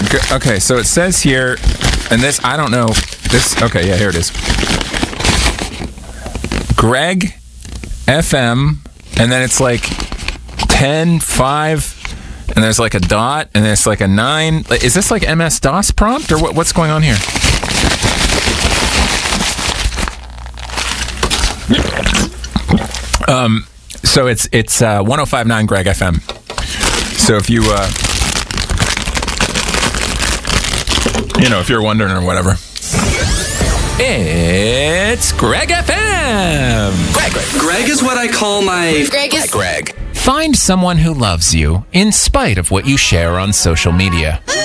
Okay, so it says here, and this, I don't know. This, okay, yeah, here it is. Greg FM, and then it's like 10, 5, and there's like a dot, and there's like a 9. Is this like MS-DOS prompt, or what's going on here? So it's 105.9 Greg FM. So if you if you're wondering or whatever, it's Greg FM. Greg is what I call my... Greg. Find someone who loves you in spite of what you share on social media.